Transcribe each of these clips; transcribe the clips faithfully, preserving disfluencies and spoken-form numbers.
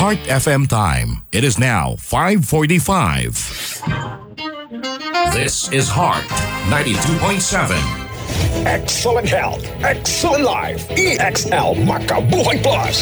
Heart F M time. It is now five forty-five. This is Heart ninety-two point seven. Excellent health, excellent life. E X L Makabuhay Plus.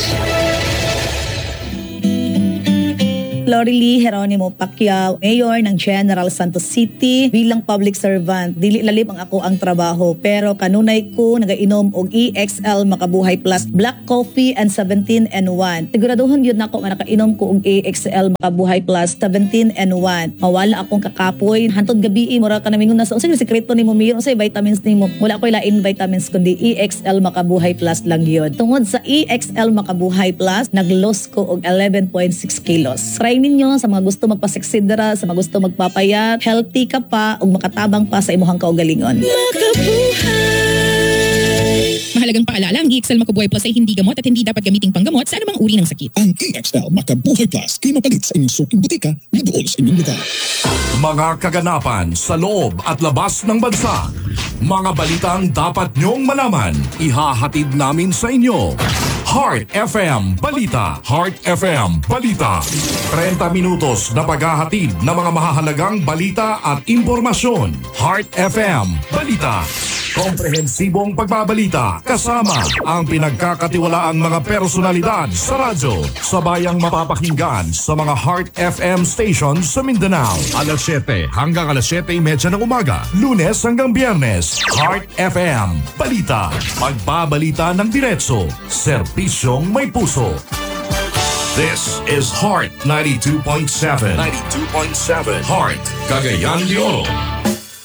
Lorely Geronimo Pacquiao, Mayor ng General Santos City. Bilang public servant, dili lalim ang ako ang trabaho, pero kanunay ko nagainom og E X L Makabuhay Plus Black Coffee and seventeen and one. Siguraduhon yun nako nga nakainom ko og E X L Makabuhay Plus seventeen and one. Mawala akong kakapoy hantod gabi mura ka namingon na sa unsay sekreto nimo Mayor, unsay vitamins nimo? Wala koy lain vitamins kundi E X L Makabuhay Plus lang yun. Tungod sa E X L Makabuhay Plus, nag-loss ko og eleven point six kilos. Try ninyo sa mga gusto magpaseksidra, sa mga gusto magpapayat, healthy ka pa ug makatabang pa sa imuhang kaugalingon. Mahalagang paalala, ang E X L Makabuhay Plus ay hindi gamot at hindi dapat gamiting panggamot sa anumang uri ng sakit. Ang E X L Makabuhay Plus ay mapalit sa inyong suking butika na doon sa inyong lugar. Mga kaganapan sa loob at labas ng bansa. Mga balitang dapat nyong malaman. Ihahatid namin sa inyo. Heart F M Balita. Heart F M Balita. thirty minutos na paghahatid ng mga mahahalagang balita at impormasyon. Heart F M Balita. Komprehensibong pagbabalita kasama ang pinagkakatiwalaang mga personalidad sa radyo. Sabayang mapapakinggan sa mga Heart F M stations sa Mindanao. alas siyete hanggang alas siyete thirty ng umaga. Lunes hanggang Biyernes. Heart F M Balita. Pagbabalita ng diretso. Serbisyong may puso. This is Heart ninety-two point seven. ninety-two point seven. Heart, Cagayan de Oro.